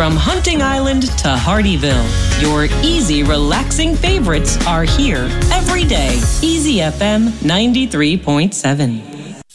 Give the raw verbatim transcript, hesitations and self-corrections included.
From Hunting Island to Hardyville, your easy, relaxing favorites are here every day. Easy F M ninety-three point seven.